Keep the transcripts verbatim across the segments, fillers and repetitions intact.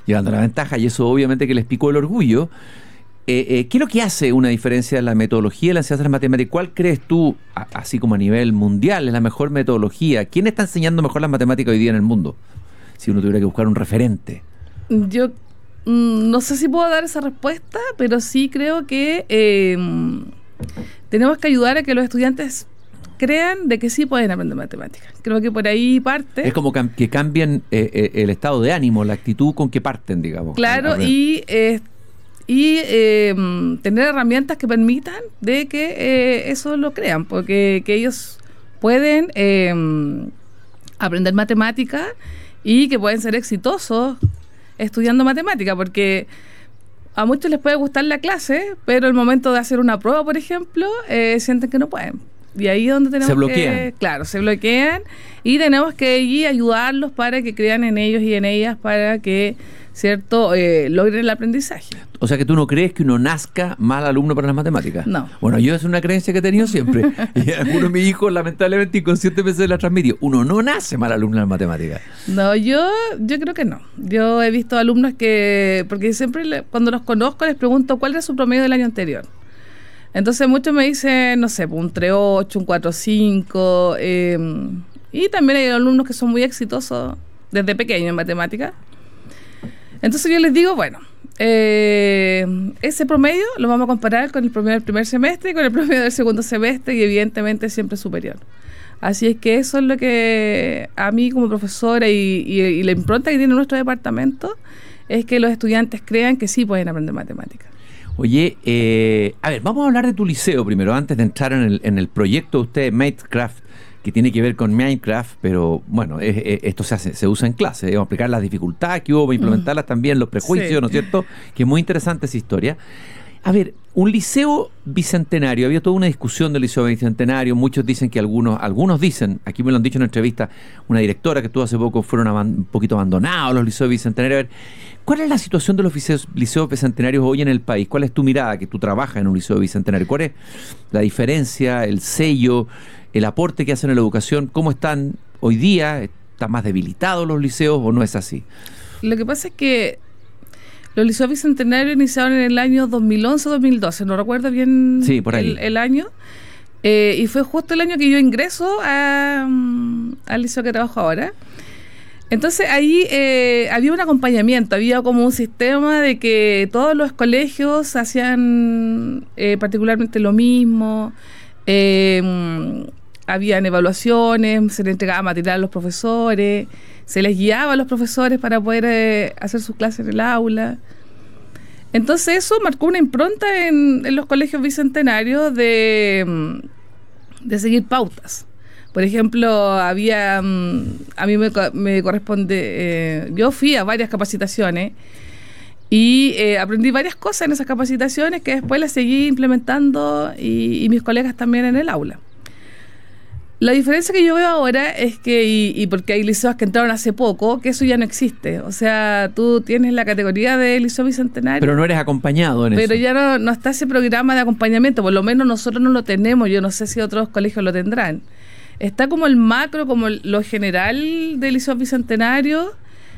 llevando la ventaja, y eso obviamente que les picó el orgullo. Eh, eh, ¿Qué es lo que hace una diferencia en la metodología de la enseñanza de las matemáticas? ¿Cuál crees tú, a, así como a nivel mundial, es la mejor metodología? ¿Quién está enseñando mejor las matemáticas hoy día en el mundo? Si uno tuviera que buscar un referente. Yo mmm, no sé si puedo dar esa respuesta, pero sí creo que eh, tenemos que ayudar a que los estudiantes crean de que sí pueden aprender matemáticas. Creo que por ahí parte. Es como cam- que cambien eh, eh, el estado de ánimo, la actitud con que parten, digamos. Claro, a, a y... Eh, y eh, tener herramientas que permitan de que eh, eso lo crean, porque que ellos pueden eh, aprender matemática y que pueden ser exitosos estudiando matemática, porque a muchos les puede gustar la clase, pero el momento de hacer una prueba, por ejemplo, eh, sienten que no pueden. Y ahí es donde tenemos se bloquean. que... Claro, se bloquean y tenemos que allí ayudarlos para que crean en ellos y en ellas para que, ¿cierto?, eh, logren el aprendizaje. O sea que tú no crees que uno nazca mal alumno para las matemáticas. No. Bueno, yo es una creencia que he tenido siempre. Y algunos de mis hijos, lamentablemente, inconscientemente se la transmitió. Uno no nace mal alumno en las matemáticas. No, yo, yo creo que no. Yo he visto alumnos que... Porque siempre le, cuando los conozco les pregunto cuál era su promedio del año anterior. Entonces muchos me dicen, no sé, un tres punto ocho, un cuatro punto cinco. Eh, y también hay alumnos que son muy exitosos desde pequeños en matemáticas. Entonces yo les digo, bueno, eh, ese promedio lo vamos a comparar con el promedio del primer semestre y con el promedio del segundo semestre y evidentemente siempre superior. Así es que eso es lo que a mí como profesora y, y, y la impronta que tiene nuestro departamento es que los estudiantes crean que sí pueden aprender matemáticas. Oye, eh, a ver, vamos a hablar de tu liceo primero, antes de entrar en el, en el proyecto de ustedes, Matecraft, que tiene que ver con Minecraft, pero bueno, es, es, esto se hace, se usa en clase, vamos a explicar las dificultades que hubo, implementarlas mm. también, los prejuicios, sí. ¿No es cierto? Que es muy interesante esa historia. A ver, un liceo bicentenario, había toda una discusión del liceo bicentenario, muchos dicen que algunos, algunos dicen, aquí me lo han dicho en una entrevista, una directora que estuvo hace poco, fueron aban- un poquito abandonados los liceos bicentenarios. A ver, ¿cuál es la situación de los liceos, liceos bicentenarios hoy en el país? ¿Cuál es tu mirada, que tú trabajas en un liceo bicentenario? ¿Cuál es la diferencia, el sello, el aporte que hacen a la educación? ¿Cómo están hoy día? ¿Están más debilitados los liceos o no es así? Lo que pasa es que los liceos bicentenarios iniciaron en el año dos mil once o dos mil doce, no recuerdo bien sí, por ahí. El, el año. Eh, y fue justo el año que yo ingreso a, um, al liceo que trabajo ahora. Entonces ahí eh, había un acompañamiento, había como un sistema de que todos los colegios hacían eh, particularmente lo mismo, eh, habían evaluaciones, se les entregaba material a los profesores, se les guiaba a los profesores para poder eh, hacer sus clases en el aula. Entonces eso marcó una impronta en, en los colegios bicentenarios de, de seguir pautas. Por ejemplo, había, a mí me, me corresponde, eh, yo fui a varias capacitaciones y eh, aprendí varias cosas en esas capacitaciones que después las seguí implementando y, y mis colegas también en el aula. La diferencia que yo veo ahora es que, y, y porque hay liceos que entraron hace poco, que eso ya no existe. O sea, tú tienes la categoría de liceo bicentenario. Pero no eres acompañado en pero eso. Pero ya no, no está ese programa de acompañamiento, por lo menos nosotros no lo tenemos, yo no sé si otros colegios lo tendrán. Está como el macro, como el, lo general del liceo bicentenario,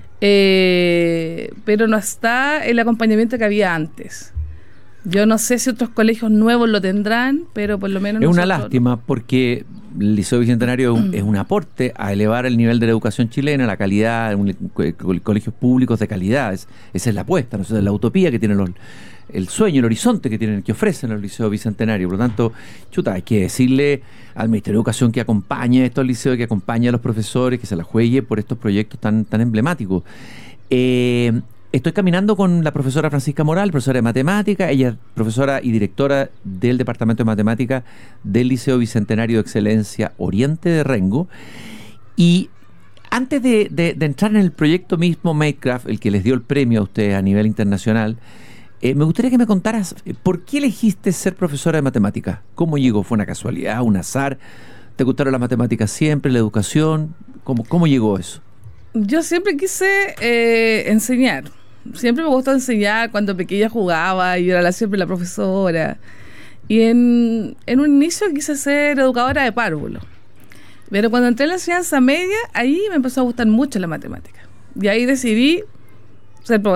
eh, pero no está el acompañamiento que había antes. Yo no sé si otros colegios nuevos lo tendrán, pero por lo menos es nosotros... una lástima porque el Liceo Bicentenario es un, es un aporte a elevar el nivel de la educación chilena, la calidad, un, colegios públicos de calidad. Es, esa es la apuesta, ¿no? Esa es la utopía que tienen los, el sueño, el horizonte que tienen, que ofrecen los liceos bicentenarios. Por lo tanto, chuta, hay que decirle al Ministerio de Educación que acompañe a estos liceos, que acompañe a los profesores, que se la juegue por estos proyectos tan, tan emblemáticos. Eh... Estoy caminando con la profesora Francisca Moral, profesora de matemática. Ella es profesora y directora del Departamento de Matemática del Liceo Bicentenario de Excelencia Oriente de Rengo. Y antes de, de, de entrar en el proyecto mismo Matecraft, el que les dio el premio a ustedes a nivel internacional, eh, me gustaría que me contaras por qué elegiste ser profesora de matemática. ¿Cómo llegó? ¿Fue una casualidad, un azar? ¿Te gustaron las matemáticas siempre, la educación? ¿Cómo, cómo llegó eso? Yo siempre quise eh, enseñar. Siempre me gustó enseñar. Cuando pequeña jugaba y era la, siempre la profesora. Y en, en un inicio quise ser educadora de párvulos. Pero cuando entré en la enseñanza media, ahí me empezó a gustar mucho la matemática. Y ahí decidí ser profesora.